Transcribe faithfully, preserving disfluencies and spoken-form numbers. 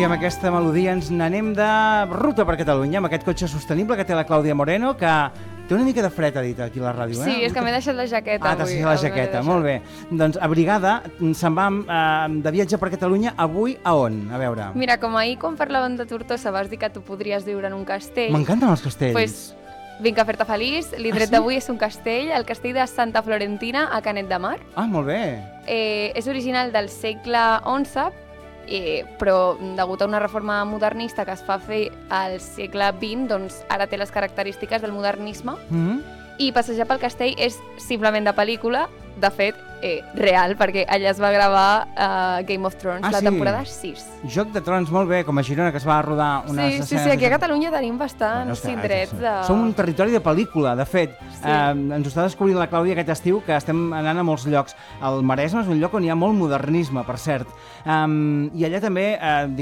I amb aquesta melodia ens n'anem de ruta per Catalunya, amb aquest cotxe sostenible que té la Clàudia Moreno, que té una mica de fred, ha dit aquí a la ràdio. Sí, eh? és que m'he deixat la jaqueta ah, avui. Ah, t'has deixat la jaqueta, molt bé. Doncs abrigada, se'n va eh, de viatge per Catalunya, avui a on? A veure. Mira, com ahir quan parlàvem de Tortosa vas dir que tu podries viure en un castell. M'encanten els castells. Pues, vinc a fer-te feliç. L'indret ah, sí? d'avui és un castell, el castell de Santa Florentina a Canet de Mar. Ah, molt bé. Eh, és original del segle onze, eh, però degut a una reforma modernista que es fa fer al segle vint, doncs ara té les característiques del modernisme. Mm-hmm. I passejar pel castell és simplement de pel·lícula, de fet, eh, real, perquè allà es va gravar uh, Game of Thrones, ah, la sí? temporada sis. Joc de Trons, molt bé, com a Girona, que es va rodar unes sí, escenes... Sí, sí, aquí a Catalunya tenim bastants bueno, indrets de... Som un territori de pel·lícula, de fet. Sí. Eh, ens ho està descobrint la Clàudia aquest estiu, que estem anant a molts llocs. El Maresme és un lloc on hi ha molt modernisme, per cert. Um, I allà també... Eh,